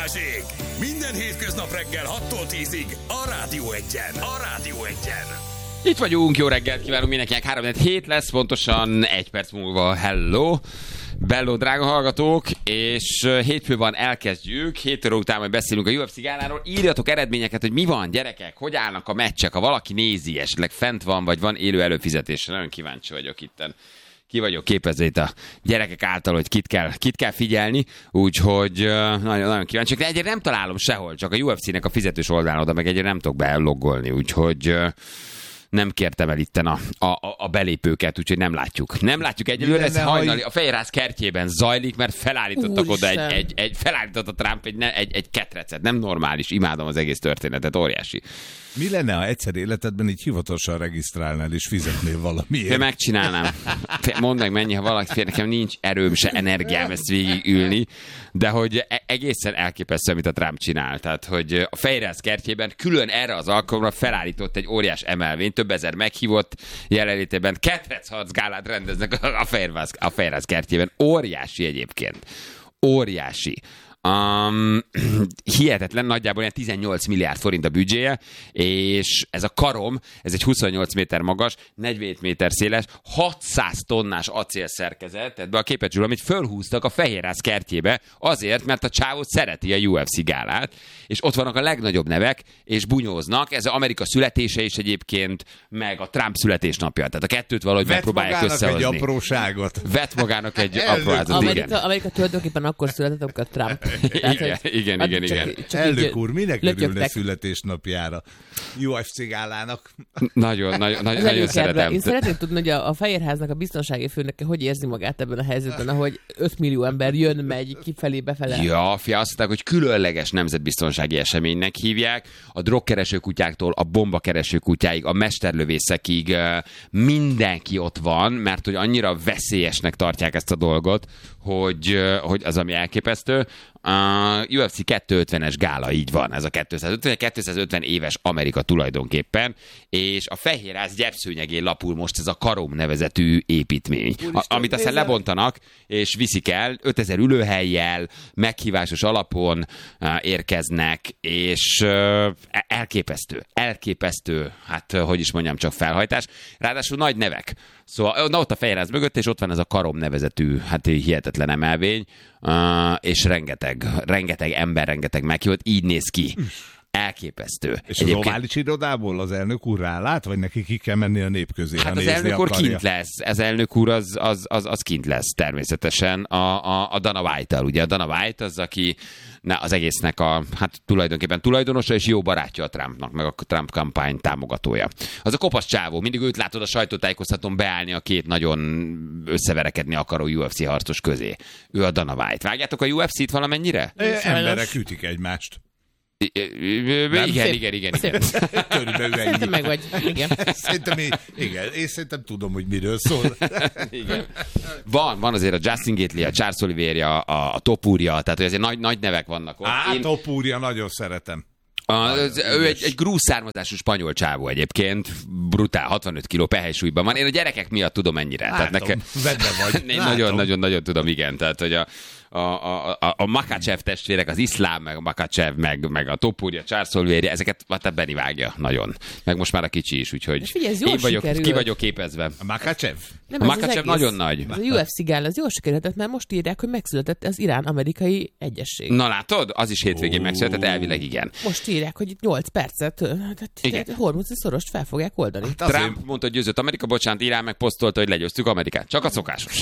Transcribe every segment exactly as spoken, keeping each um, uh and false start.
Balázsék! Minden hétköznap reggel hattól tízig a Rádió Egyen. A Rádió Egyen. Itt vagyunk, jó reggelt kívánunk mindenkinek, három hét lesz, pontosan egy perc múlva, hello! Bello, drága hallgatók, és hétfő van, elkezdjük, hét óra után majd beszélünk a u ef cé gáláról, írjatok eredményeket, hogy mi van, gyerekek, hogy állnak a meccsek, ha valaki nézi, esetleg fent van, vagy van élő előfizetése, nagyon kíváncsi vagyok itten. Ki vagyok képezve itt a gyerekek által, hogy kit kell, kit kell figyelni, úgyhogy uh, nagyon, nagyon kíváncsi. De egyre nem találom sehol, csak a u ef cének a fizetős oldalán oda, meg egyre nem tudok beloggolni, úgyhogy uh, nem kértem el itten a, a, a belépőket, úgyhogy nem látjuk. Nem látjuk egyelőre, ez hajnali, a Fehérház kertjében zajlik, mert felállítottak Úristen. oda egy, egy, egy felállított a Trump egy, egy, egy ketrecet. Nem normális, imádom az egész történetet, óriási. Mi lenne, ha egyszer életedben így hivatalosan regisztrálnál és fizetnél valamiért? Én megcsinálnám. Mondd meg mennyi, ha valaki fél, nekem nincs erőm se energiám ezt végigülni, de hogy egészen elképesztő, amit a Trump csinál. Tehát, hogy a Fehérház kertjében külön erre az alkalomra felállított egy óriás emelvényt, több ezer meghívott jelenlétében ketrecharc gálát rendeznek a Fehérház, a Fehérház kertjében. Óriási egyébként. Óriási. Um, hihetetlen, nagyjából ilyen tizennyolc milliárd forint a büdzséje, és ez a karom, ez egy huszonnyolc méter magas, negyvenhét méter széles, hatszáz tonnás acélszerkezet, tehát be a képet zsúl, amit fölhúztak a Fehérház kertjébe, azért, mert a csávót szereti a u ef cé gálát, és ott vannak a legnagyobb nevek, és bunyóznak, ez az Amerika születése is egyébként, meg a Trump születésnapja, tehát a kettőt valahogy Vett megpróbálják összehozni. Vett egy apróságot. Vett magának egy apróságot, igen. Amerika, Amerika tulajdonképpen akkor született, amikor a Trump. Tehát, igen, igen, igen, csak, igen. Csak Elnök úr, minek lötyögtek. örülne születésnapjára? u ef cé gálának. Nagyon, nagyon, nagyon, nagyon szeretem. Én szeretném tudni, hogy a, a Fehérháznak a biztonsági főnöke hogy érzi magát ebben a helyzetben, ahogy öt millió ember jön, megy kifelé, befele. Ja, fia, azt mondták, hogy különleges nemzetbiztonsági eseménynek hívják. A drogkereső kutyáktól a bombakereső kutyáig, a mesterlövészekig mindenki ott van, mert hogy annyira veszélyesnek tartják ezt a dolgot, hogy, hogy az, ami elképesztő. A u ef cé kétszázötvenes gála, így van, ez a kétszázötven, kétszázötven éves Amerika tulajdonképpen, és a Fehérház gyepszőnyegén lapul most ez a Karom nevezetű építmény, a, amit aztán lebontanak, és viszik el, ötezer ülőhellyel, meghívásos alapon uh, érkeznek, és uh, elképesztő, elképesztő, hát uh, hogy is mondjam, csak felhajtás, ráadásul nagy nevek. Szóval na, ott a Fehérház mögött, és ott van ez a Karom nevezetű, hát hihetetlen emelvény, uh, és rengeteg, rengeteg ember, rengeteg meghívott, így néz ki. Elképesztő. És egyébként... az ovális irodából az elnök úr rálát, vagy neki ki kell menni a népközé, hát ha az elnök úr akarja? kint lesz. Az elnök úr az, az, az, az kint lesz természetesen a, a, a Dana White-tal. Ugye a Dana White az, aki na, az egésznek a, hát tulajdonképpen tulajdonosa és jó barátja a Trumpnak, meg a Trump kampány támogatója. Az a kopasz csávó, mindig őt látod a sajtótájékoztatón beállni a két nagyon összeverekedni akaró u ef cé harcos közé. Ő a Dana White. Vágjátok a u ef cét valamennyire? Emberek ütik egymást. Igen, igen, igen, igen, igen. Körülbelül ennyi. Szerintem meg vagy. Igen. Szerintem én, igen, én szerintem tudom, hogy miről szól. Igen. Van, van azért a Justin Gately, a Charles Oliveira, a, a Topúria, tehát hogy azért nagy, nagy nevek vannak ott. Á, Én... Topúria, nagyon szeretem. A, az, ő egy, egy grúz származású spanyol csávó egyébként, brutál, hatvanöt kiló pehely-súlyban van. Én a gyerekek miatt tudom ennyire. Látom, tehát nekem... benne vagy. Én nagyon-nagyon tudom, igen. Tehát, hogy a, a, a, a, a Makachev testvérek, az Iszlám, meg a Makachev, meg, meg a Topúria, Charles Oliveira, ezeket hát Benni vágja nagyon. Meg most már a kicsi is, úgyhogy figyelj, én vagyok, ki vagyok képezve. A Makachev? Nem, a Makachev nagyon nagy. Az a u ef cé gál, az jól sikerülhetett, mert most írják, hogy megszületett az Irán-amerikai egyesség. Na látod? Az is hétvégén Ó. megszületett, elvileg igen. Most írják, hogy itt nyolc percet, tehát Hormuzi szorost fel fogják oldani. Hát azért... Trump mondta, hogy győzött Amerika, bocsánat, Irán meg posztolta, hogy legyőztük Amerikát. Csak a szokásos.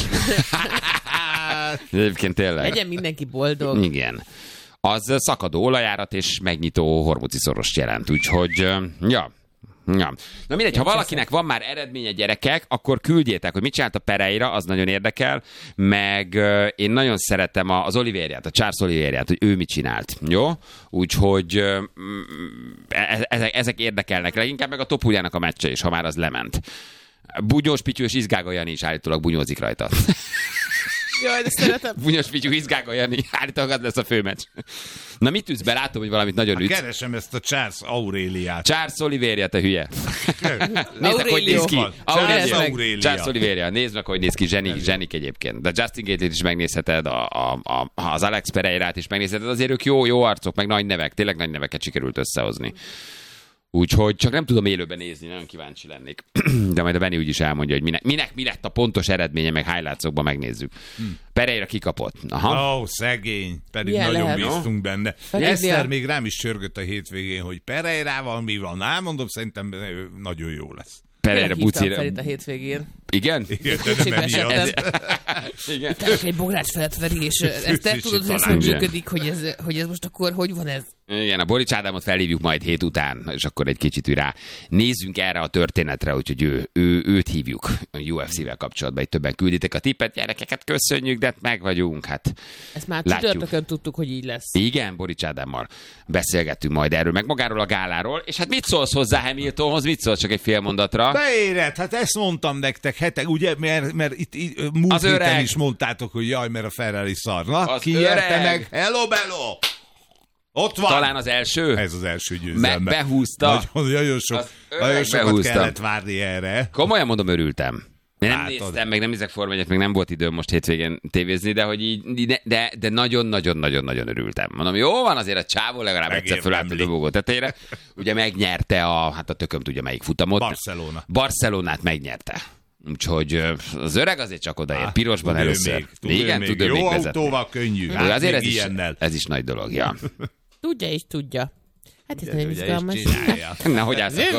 Egyébként tényleg. Legyen mindenki boldog. Igen. Az szakadó olajárat és megnyitó Hormuzi szorost jelent, úgyhogy, ja. Ja. Na mindegy, ha valakinek van már eredménye, gyerekek, akkor küldjétek, hogy mit csinált a Pereira, az nagyon érdekel, meg uh, én nagyon szeretem az Olivériát, a Charles Olivériát, hogy ő mit csinált, jó? Úgyhogy uh, ezek, ezek érdekelnek, leginkább meg a Topúriának a meccse is, ha már az lement. Bunyós, Pityős, Izgága Jani is állítólag bunyózik rajta. Jaj, de szeretem. Bunyos figyú, izgák a Jani. Állítólag lesz a főmeccs. Na mit ütsz be? Látom, hogy valamit nagyon ütsz. Keresem ezt a Charles Auréliát. Charles Oliveria, te hülye. Nézd meg, hogy néz ki. Charles Aurelia. Aurelia. Charles Oliveria. Nézd meg, hogy néz ki. Zsenik, zsenik egyébként. De Justin Gatley-t is megnézheted, a, a, a, az Alex Pereirát is megnézheted. Azért ők jó, jó arcok, meg nagy nevek. Tényleg nagy neveket sikerült összehozni. Úgyhogy csak nem tudom élőben nézni, nagyon kíváncsi lennék. De majd a Benni úgyis elmondja, hogy minek, minek mi lett a pontos eredménye, meg highlightsokban megnézzük. Hmm. Pereira kikapott. Aha. Ó, oh, szegény. Pedig Milyen nagyon lehet, bíztunk benne. Fekete Eszter dia. még rám is csörgött a hétvégén, hogy Pereirával mi van. Nem mondom, szerintem ő nagyon jó lesz. Pereira Tényleg hívtam bucira. Ferit a hétvégén. Igen? Igen, de nem Kicsibe emiatt. esettem. Igen. Tehát egy bogrács felett Feri, és ezt te tudod, hogy ez hogy működik, hogy ez, hogy ez most akkor hogy van ez? Igen, a Borics Ádámot felhívjuk majd hét után, és akkor egy kicsit rá nézzünk erre a történetre, úgyhogy ő, ő, őt hívjuk a U F C-vel kapcsolatban. Itt többen külditek a tippet, gyerekeket köszönjük, de meg vagyunk, hát Ezt már látjuk. csütörtökön tudtuk, hogy így lesz. Igen, Borics Ádámmal beszélgettünk majd erről, meg magáról a gáláról, és hát mit szólsz hozzá Hamiltonhoz, mit szólsz csak egy fél mondatra? Beérett, hát ezt mondtam nektek hetek, ugye, mert, mert itt, itt múlt Az héten öreg. is mondtátok, hogy jaj, mert a Ferrari szar. Na, Az ki nyerte öreg. meg? Hello, bello! Ott van! Talán az első? Ez az első győzelme. Meg behúzta. Nagyon, nagyon, sok, Az öreg nagyon sokat behúzta. kellett várni erre. Komolyan mondom, örültem. Én nem Látod. néztem, meg nem nézek Forma egyet, meg nem volt időm most hétvégén tévézni, de hogy így, de, de, de nagyon-nagyon-nagyon-nagyon örültem. Mondom, jó van, azért a csávó legalább egyszer fölállt a Megérdemli. dobogó tetejére. Ugye megnyerte a, hát a tököm tudja melyik futamot. Barcelona. Barcelonát megnyerte. Úgyhogy ö, az öreg azért csak odaér, Á, pirosban tud ő először. még, tud ő Igen, még. tud ő Jó még vezetni. autóval könnyű. Ő Hát azért még ez is, ilyennel. ez is nagy dolog, ja. Tudja és tudja. Hát ez nagyon Ugye izgalmas. is csinálja. Na, hogy állsz akkor?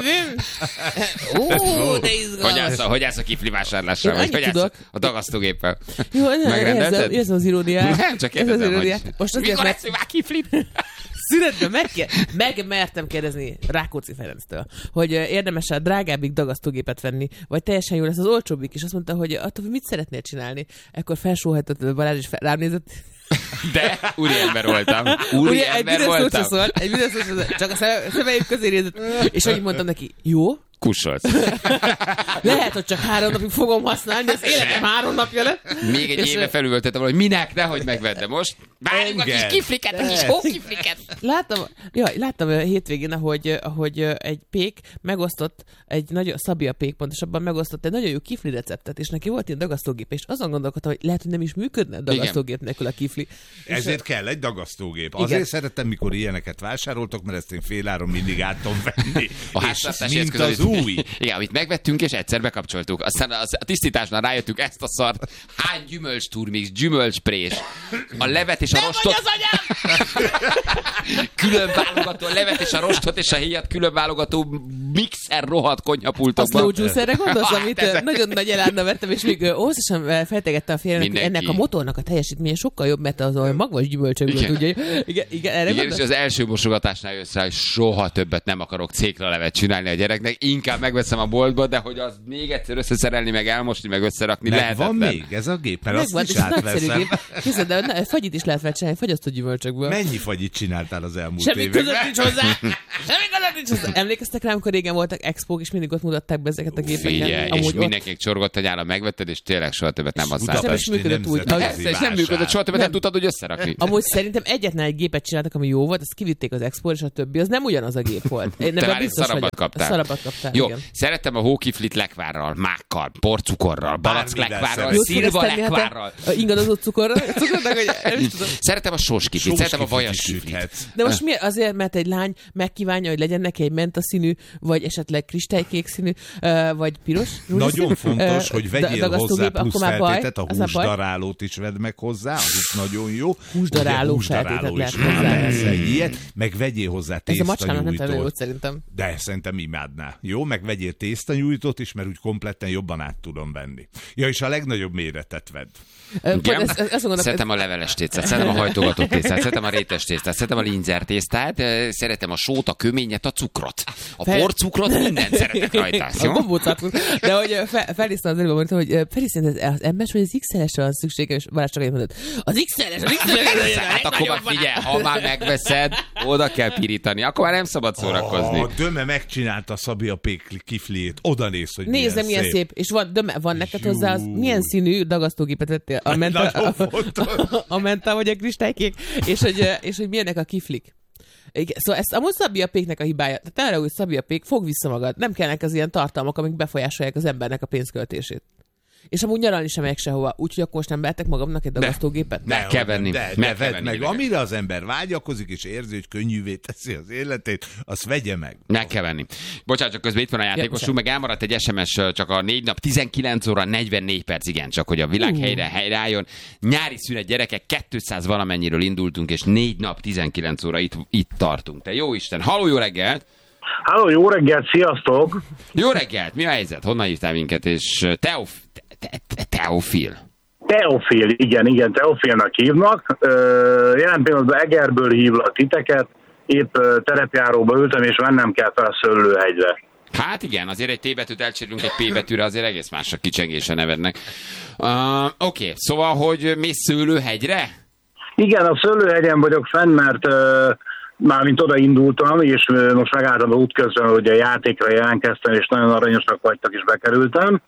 Ó, de Hogy izgalmas. állsz, a- hogy állsz a kifli vásárlásra? Én Vagy annyit hogy állsz tudok. a dagasztógéppel? Jó, ne, Megrendelted? érzem, érzem az iróniát. Nem, csak Érzem az kérdezem, iróniát. hogy Most azért, mikor mert lesz már kiflit? szünetben meg, meg mertem kérdezni Rákóczi Ferenctől, hogy ö, érdemes a drágábbik dagasztógépet venni, vagy teljesen jó lesz az olcsóbbik, és azt mondta, hogy attól, hogy mit szeretnél csinálni. Ekkor felsóhajtott Balázs, és fel, rám nézett. De úri ember voltam. Úri Ugye, egy ember büdös szót se voltam. szólt, egy büdös szót se szólt, csak a szeme- szemeim közé nézett, és annyit mondtam neki, jó, Kussolsz. lehet, hogy csak három napig fogom használni, az életem három napja lett. Még egy És, éve ö, felültettem volna, hogy minek, nehogy megvedd, de most várjuk a kis Engedd. kifliket, a kis hókifliket. Láttam, jaj, láttam a hétvégén, ahogy, ahogy egy pék megosztott, egy nagyon, Szabia pék pontosabban megosztott egy nagyon jó kifli receptet, és neki volt ilyen dagasztógép, és azon gondolkodtam, hogy lehet, hogy nem is működne a dagasztógép nélkül a kifli. Ezért kell egy dagasztógép. Igen. Azért szeretem, mikor ilyeneket vásároltok, mert ezt én féláron mindig át tudom venni. A És háztartási mint eszköz, az amit- új. Igen, amit megvettünk, és egyszer bekapcsoltuk. Aztán az, a tisztításnál rájöttünk, ezt a szart. Hány gyümölcs turmix, gyümölcsprés. A levet és a rostot. Külön válogató, a levet és a rostot és a héjat külön válogató mixer rohadt A konyhapultokban. slow juicerre gondolsz, Hát amit ezek- ö, nagyon nagy elárna vettem, és még ö, óvatosan fejtegette a félrenek, hogy Mindenki. ennek a motornak a teljesítménye sokkal jobb, mert az olyan magvas gyümölcsökből Igen. tudja. Igen, igen, erre Igen, és gondolsz? az első mosogatásnál jössz rá, hogy soha többet nem akarok cékla levet csinálni a gyereknek, inkább megveszem a boltba, de hogy az még egyszer összeszerelni, meg elmosni, meg összerakni Meg lehetetlen. van még ez a gép, mert Megvan, azt és is ez nagyszerű átveszem. gép. Képzeld, de ne, fagyit is lehet vele csinálni, fagyasztott gyümölcsökből. Mennyi fagyit csináltál az elmúlt Semmi években? között nincs hozzá! Semmi között nincs hozzá! Emlékeztek rá, amikor régen voltak expók, és mindig ott mutatták be ezeket a gépeket? Figyelj, és Amúgy ott mindenkinek csorgott egy állam, megvetted, és tényleg soha többet nem használtad. Budapesti Nem is működött úgy, Nemzeti Persze, és nem Vásár. működött, soha többet nem Nem. tudtad, hogy összerakni. Amúgy szerintem egyetlen egy gépet csináltak, ami jó volt, azt kivitték az expóra, és a többi, az nem ugyanaz a gép volt. Én Te ebben már egy biztos szarabbat vagyok. kaptál. Szarabbat kaptál, Jó, igen. szerettem a hókiflit lekvárral, mákkal, porcukorral, balack Bármivel lekvárral, szeretem. szilva szíveszteni, hát lekvárral. a ingadozott cukorra, cukornak, hogy nem is tudom. Szeretem a sós kiflit, Sós szeretem a kiflit vajas is kiflit. süthetsz. De most miért? Azért, mert egy lány megkívánja, hogy legyen neki egy mentaszínű, vagy esetleg kristálykék színű, ö, vagy piros. Nagyon rózsaszínű, fontos, ö, hogy da- vegyél hozzá dagasztógép, plusz akkor már baj, feltétet, a az már baj. húsdarálót is vedd meg hozzá, az is nagyon jó. Húsdaráló Ugye, feltétet húsdaráló lehet is hozzá. persze, egy ilyet, meg vegyél hozzá Ez a macskának nem tenni tésztanyújtót. jót szerintem. De szerintem imádná. Jó, meg vegyél tésztanyújtót is, mert úgy kompletten jobban át tudom venni. Ja, és a legnagyobb méretet vedd. Ö, Igen? pont ezt- ezt gondolom, Szeretem a leveles tésztát, szeretem a hajtogatott tésztát, szeretem a rétes tésztát, szeretem a linzer tésztát, eh, szeretem a sót, a köményet, a cukrot. A Fel... porcukrot, mindent szeretek rajta. A gombócakot. De hogy fel, Feliszta az előbb mondta, hogy Feliszta, az em es vagy az iksz el-esre van szüksége, és Balázs csak egy mondott, az iksz el-es, az iksz el-es. Hát akkor már figyelj, ha már megveszed, oda kell pirítani, akkor már nem szabad szórakozni. A Döme megcsinálta Szabi a pék kifliét, oda néz, hogy Nézd, milyen, milyen szép. szép. És van, Döme, van neked hozzá, az, milyen színű dagasztógépet vettél? A menta, a, a, a menta vagy a kristálykék, és hogy, és hogy milyenek a kiflik. Igen, szóval ez amúgy Szabi a péknek a hibája. Tehát arra, hogy Szabi a pék, fog vissza magad. Nem kellnek az ilyen tartalmak, amik befolyásolják az embernek a pénzköltését. És amúgy nyaralni sem megyek sehova. Úgyhogy akkor most nem vehetek magamnak egy dagasztógépet? Ne, meg kell venni. De, meg de kell vedd venni meg, amire az ember vágyakozik, és érzi, hogy könnyűvé teszi az életét, azt vegye meg. Meg kell venni. Bocsánat, csak közben itt van a játékosunk, meg elmaradt egy es em es csak a négy nap, tizenkilenc óra negyvennégy perc, igen, csak hogy a világ uh. helyre helyreálljon. Nyári szünet, gyerekek, kétszáz valamennyiről indultunk, és négy nap, tizenkilenc óra itt, itt tartunk. Te jó Isten, halló, jó reggelt! Halló, jó reggelt, sziasztok! Jó reggelt, mi a helyzet? Honnan hívtál minket? És Teof... Teofil. Teofil, igen, igen, Teofilnak hívnak. Jelen pillanatban Egerből hívlak titeket, épp terepjáróba ültem, és mennem kell fel a Szőlőhegyre. Hát igen, azért egy T betűt elcserélünk egy P betűre, azért egész más a kicsengés a nevednek. Uh, Oké, okay. Szóval, hogy mész Szőlőhegyre? Igen, a Szőlőhegyen vagyok fenn, mert uh, mármint oda indultam, és uh, most megálltam a útközben, hogy a játékra jelentkeztem, és nagyon aranyosak vagytok, és bekerültem.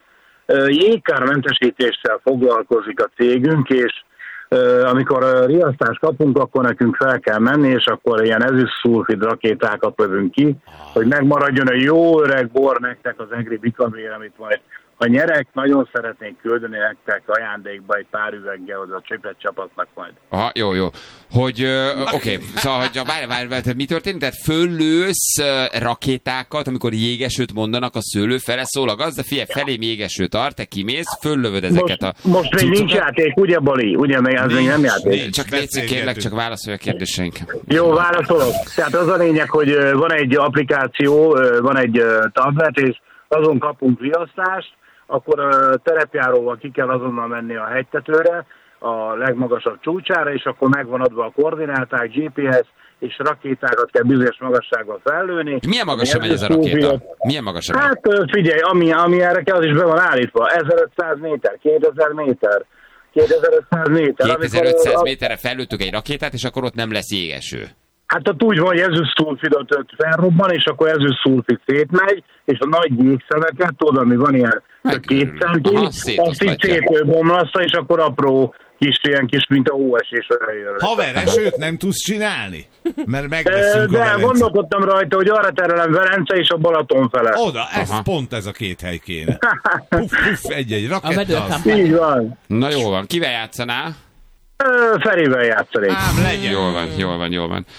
Jégkármentesítéssel foglalkozik a cégünk, és uh, amikor uh, riasztást kapunk, akkor nekünk fel kell menni, és akkor ilyen ezüst-szulfid rakétákat lövünk ki, hogy megmaradjon a jó öreg bor nektek az egri bikamér, amit majd ha nyerek, nagyon szeretnék küldeni nektek ajándékba egy pár üveggel az a csipet csapatnak majd. Aha, jó, jó. Hogy, uh, oké, okay. Szóval, hogy várj, várj, várj, mi történik? Tehát föllősz uh, rakétákat, amikor jégesőt mondanak a szőlő fele, szól a gazda, figyelj, felém jégeső tart, te kimész, föllövöd ezeket most, a... Most még nincs játék, ugye Bali? Ugye még ez még nem játék? Nincs, csak légy, kérlek, csak válaszolj a kérdéseinkre. Jó, válaszolok. Tehát az a lényeg, hogy van egy applikáció, van egy tablet, és azon kapunk riasztást, akkor a terepjáróval ki kell azonnal menni a hegytetőre, a legmagasabb csúcsára, és akkor megvan adva a koordináták, gé pé es, és rakétákat kell bizonyos magasságban fellőni. Milyen magasra megy ez a rakéta? Milyen magasra megy? Hát figyelj, ami, ami erre kell, az is be van állítva. ezerötszáz méter, kétezer méter, kétezer-ötszáz méter. kétezer-ötszáz méterre fellőttük egy rakétát, és akkor ott nem lesz jégeső. Hát ott úgy van, hogy ezüst-szulfidot felrobban, és akkor ezüst-szulfid szétmegy, és a nagy jégszemeket, tudod, ami van ilyen két centi, azt így szétbomlaszta, és akkor apró kis ilyen kis, mint a hóesés. Haver, esőt nem tudsz csinálni? Mert megveszünk De a Velence. gondolkodtam rajta, hogy arra terelem Velence és a Balaton fele. Oda, ez Aha. pont ez a két hely kéne. Puff, puff, egy-egy raketta. Így van. Na jó van, kivel játszanál? Ferivel játszanék. Ám legyen. Jól van, jól van, jól van.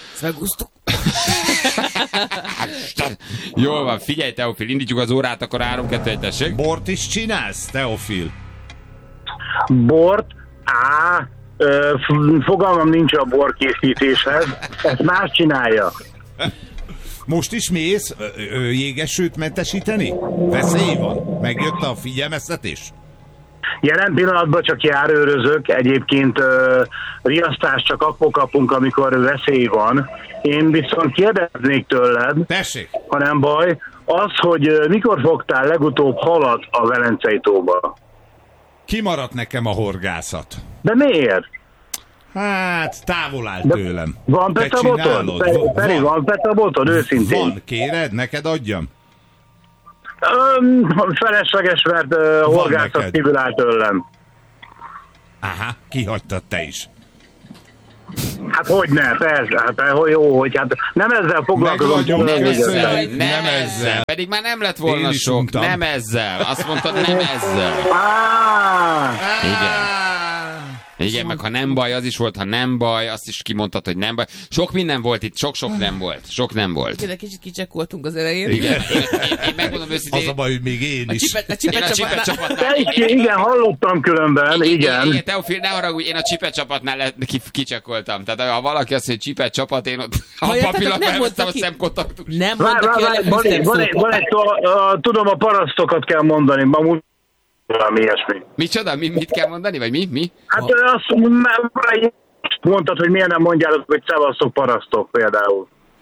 Jól van, figyelj Teofil, indítjuk az órát, akkor három kettő egy tessék. Bort is csinálsz, Teofil? Bort? Á, ö, fogalmam nincs a borkészítéshez. Ezt más csinálja. Most is mész ö, ö, jégesőt mentesíteni? Veszély van? Megjött a figyelmeztetés? Jelen pillanatban csak járőrözök, egyébként uh, riasztást csak akkor kapunk, amikor veszély van. Én viszont kérdeznék tőled, Tessék. ha nem baj, az, hogy uh, mikor fogtál legutóbb halat a Velencei tóba? Kimaradt nekem a horgászat. De miért? Hát, távol áll De tőlem. van petabotod? Feri, van, van petabotod, őszintén? Van, kéred? Neked adjam? Um, felesleges, mert uh, horgászat kívül áll tőlem. Aha, kihagytad te is. Hát hogyne, persze, hát jó, hogy hát nem ezzel foglalkozom. Nem ezzel, nem, nem ezzel. Pedig már nem lett volna sok, untam. Nem ezzel. Azt mondtad, nem ezzel. Ah, Igen. Igen, meg ha nem baj, az is volt, ha nem baj, azt is kimondtad, hogy nem baj. Sok minden volt itt, sok-sok nem volt. Sok nem volt. Igen, kicsit kicsekkoltunk az elején. Igen. Én, én megmondom őszintén. Az a baj, hogy még én is. A csipet, a csipet, a csipet csapatnál. igen, igen, hallottam különben, igen. Igen, Teofil, ne haragudj, én a csipet csapatnál le, ki, kicsekkoltam. Tehát ha valaki azt mondja, hogy csipet csapat, én ott a papillat elhoztam a szemkontaktus. Nem mondta ki a legfűztebb szót. Tudom, a parasztokat kell mondani, amúgy valami ilyesmi. Micsoda? Mi, mit kell mondani? Vagy mi? mi? Hát azt mondtad, hogy miért nem mondjátok, hogy szevasztok parasztok például.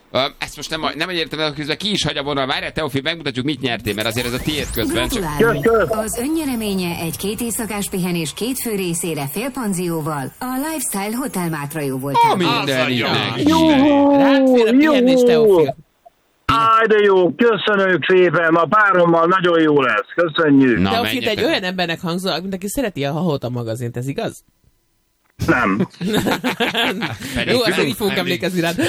Ezt most nem, nem értem, de közben ki is hagy a vonal. Várjál, Teofil, megmutatjuk, mit nyertél, mert azért ez a tiéd közben. Csak... Az önnyereménye egy két éjszakás pihenés két fő részére félpanzióval a Lifestyle Hotel Mátra volt. A minden így. Rátfér a pihenés, Teofil. Áj, de jó, köszönjük szépen, a párommal nagyon jó lesz, köszönjük. Na, Teofil, te egy olyan embernek hangzol, mint aki szereti a Hahota magazint, ez igaz? Nem. Jó, azért így fogunk emlékezni rád.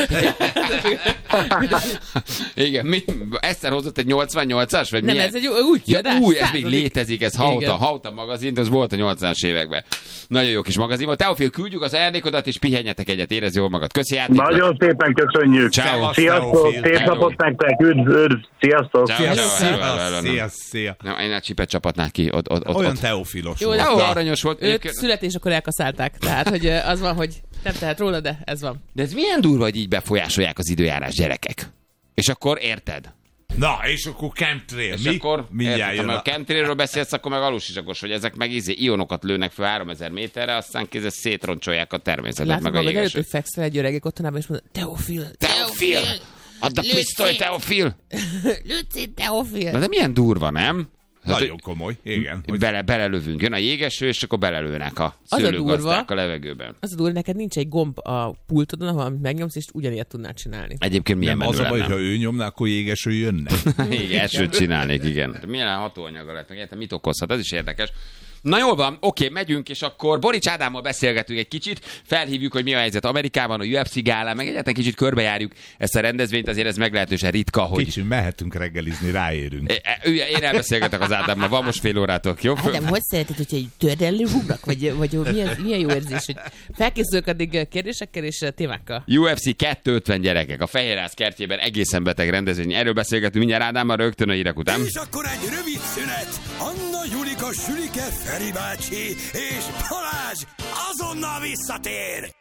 Igen, mi, Eszter hozott egy nyolcvannyolcas? Vagy nem, milyen? Ez egy új kiadás. Ja, új, ez még létezik, ez Hauta, Igen. Hauta magazin, az volt a nyolcvanas években. Nagyon jó kis magazin volt. Teofil, küldjük az ajándékodat, és pihenjetek egyet, érezd jól magad. Köszi játékot. Nagyon szépen köszönjük. Ciao. Sziasztok, szép napot nektek, üdv, üdv, sziasztok. Ciao. Szia, szia. Nem, én a csipet csapatnál ki. Ott, ott, ott, Olyan ott. teofilos Jó, volt. de Jó, akkor aranyos volt. őt születésekor elkaszálták. Tehát, hogy az van, hogy nem tehet róla, de ez van. De ez milyen durva, hogy így befolyásolják az időjárás gyerekek. És akkor érted? Na, és akkor chemtrail. És Mi? akkor Mindjárt érted, jön ha a... a chemtrailről beszélsz, akkor meg alussisakos, hogy ezek meg izé ionokat lőnek fel háromezer méterre, aztán kézzel szétroncsolják a természetet, Látod meg a magad előtt, jégesőt. hogy fekszel egy öregek otthonában, és mondod, Teofil, Teofil! Add a pisztoly, Teofil! Lőtt Teofil! Na de milyen durva, nem? Hát, Nagyon komoly, igen. hogy bele, belelövünk. Jön a jégeső, és akkor belelőnek a Az a szőlőgazdák durva. a levegőben. Az a durva, neked nincs egy gomb a pultodon, ahol amit megnyomsz, és ugyanilyet tudnál csinálni. Egyébként milyen Nem, az menő a baj, lenne. ha ő nyomná, akkor jégeső jönne. Igen, elsőt csinálnék, igen. Milyen hatóanyaga lett, meg értem, mit okozhat, ez is érdekes. Na jól van, oké, megyünk, és akkor Borics Ádámmal beszélgetünk egy kicsit, felhívjuk, hogy mi a helyzet Amerikában, a U F C gálán, meg egyáltalán kicsit körbejárjuk ezt a rendezvényt, azért ez meglehetősen ritka, hogy... Kicsit mehetünk reggelizni, ráérünk. É, é, Én elbeszélgetek az Ádámmal, van most fél órátok, jó? Hát nem, hogy szereted, hogyha egy tördelő rúgnak? Vagy, vagy milyen, milyen jó érzés, hogy felkészülök addig kérdésekkel és témákkal? U F C kétszázötven gyerekek, a Fehérház kertjében egészen beteg rendezvény. Erről beszélgetünk mindjárt Ádámmal rögtön a hírek után. És akkor egy rövid szünet. Anna, Julika, Sülike, Feri bácsi és Balázs azonnal visszatér.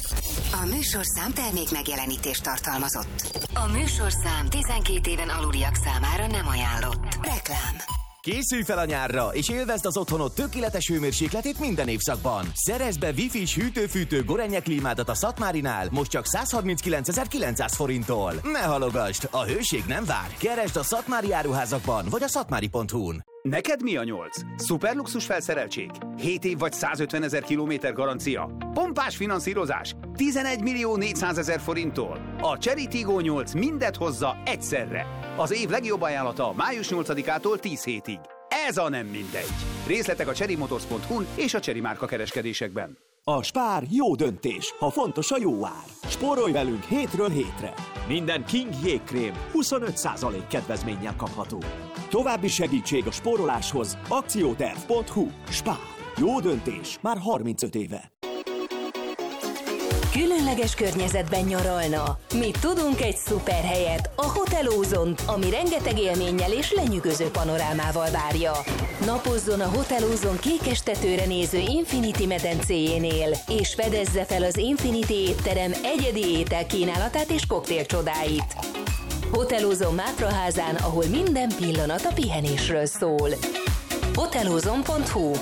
A műsorszám termék megjelenítést tartalmazott. A műsorszám tizenkét éven aluliak számára nem ajánlott. Reklám. Készülj fel a nyárra, és élvezd az otthonod tökéletes hőmérsékletét minden évszakban. Szerezd be Wi-Fi-s hűtő-fűtő Gorenje klímádat a Szatmárinál, most csak százharminckilencezer-kilencszáz forinttól. Ne halogasd, a hőség nem vár. Keresd a Szatmári áruházakban, vagy a szatmári pont hu-n. Neked mi a nyolc? Szuperluxus felszereltség? hét év vagy százötvenezer kilométer garancia? Pompás finanszírozás? tizenegy millió négyszázezer forinttól? A Chery Tiggo nyolc mindet hozza egyszerre. Az év legjobb ajánlata május nyolcadikától tíz hétig. Ez a nem mindegy. Részletek a chery motors pont hu-n és a Chery márka kereskedésekben. A Spár jó döntés, ha fontos a jó ár. Spórolj velünk hétről hétre. Minden King jégkrém huszonöt százalék kedvezménnyel kapható. További segítség a spóroláshoz akcióterv pont hu. Spár. Jó döntés már harmincöt éve. Különleges környezetben nyaralna. Mi tudunk egy szuper helyet, a Hotel Ozont, ami rengeteg élménnyel és lenyűgöző panorámával várja. Napozzon a Hotel Ozon kékes tetőre néző Infinity medencéjénél, és fedezze fel az Infinity étterem egyedi ételkínálatát és koktél csodáit. Hotel Ozon Mátraházán, ahol minden pillanat a pihenésről szól. hotelozon pont hu.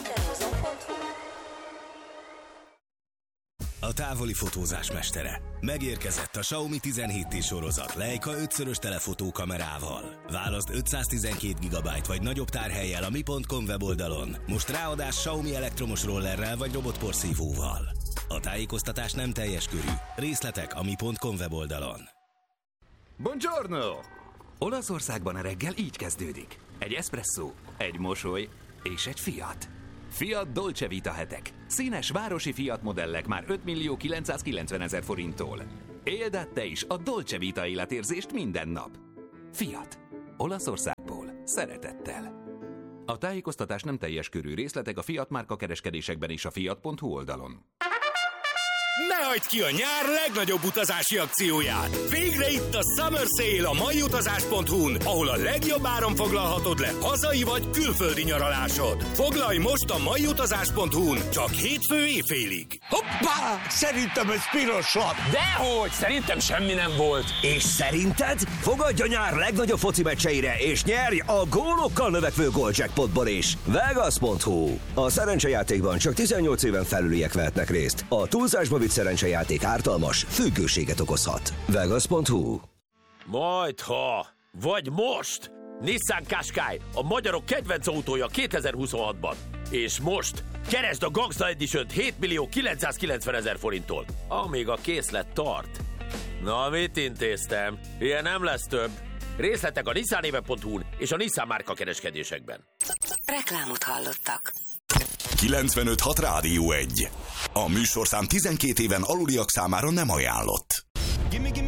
A távoli fotózás mestere. Megérkezett a Xiaomi tizenhét T sorozat Leica ötszörös telefoto kamerával. Válaszd ötszáztizenkét gigabyte vagy nagyobb tárhellyel a mi pont com weboldalon. Most ráadás Xiaomi elektromos rollerrel vagy robotporszívóval. A tájékoztatás nem teljes körű. Részletek a mi pont com weboldalon. Buongiorno! Olaszországban a reggel így kezdődik. Egy espresszó, egy mosoly és egy Fiat. Fiat Dolce Vita hetek. Színes városi Fiat modellek már öt millió kilencszázkilencvenezer forinttól. Éld át te is a Dolce Vita életérzést minden nap. Fiat. Olaszországból. Szeretettel. A tájékoztatás nem teljes körű. Részletek a Fiat márka kereskedésekben és a fiat pont hu oldalon. Ne hagyd ki a nyár legnagyobb utazási akcióját! Végre itt a Summer Sale a maiutazás pont hu-n, ahol a legjobb áron foglalhatod le hazai vagy külföldi nyaralásod. Foglalj most a maiutazás pont hu-n, csak hétfő éjfélig. Hoppá! Szerintem ez piros lap. Dehogy! Szerintem semmi nem volt. És szerinted? Fogadj a nyár legnagyobb foci meccseire, és nyerj a gólokkal növekvő Goldjackpotból is. Vegas pont hu. A szerencsejátékban csak tizennyolc éven felüliek vehetnek részt. A túlzásba vitt szerencsejáték ártalmas, függőséget okozhat. Vegas pont hu. Majd ha, vagy most! Nissan Qashqai, a magyarok kedvenc autója kétezer-huszonhatban. És most keresd a Gangsta Edition-t hét millió kilencszázkilencvenezer forinttól, amíg a készlet tart. Na, mit intéztem? Ilyen nem lesz több. Részletek a nissanéve pont hu-n és a Nissan márka kereskedésekben. Reklámot hallottak. kilencvenöt hat Rádió egy. A műsorszám tizenkét éven aluliak számára nem ajánlott. Gimme, gimme